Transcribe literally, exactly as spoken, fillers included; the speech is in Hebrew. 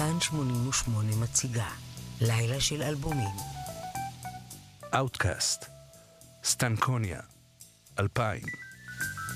כאן שמונים ושמונה מציגה לילה של אלבומים. אאוטקאסט, סטנקוניה, אלפיים.